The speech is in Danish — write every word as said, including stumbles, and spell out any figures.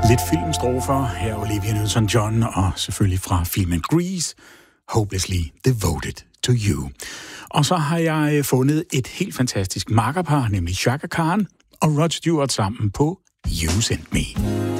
Lidt filmstrofer, her Olivia Newton-John, og selvfølgelig fra filmen Grease, Hopelessly Devoted to You. Og så har jeg fundet et helt fantastisk makkerpar, nemlig Chaka Khan og Rod Stewart sammen på You Sent Me.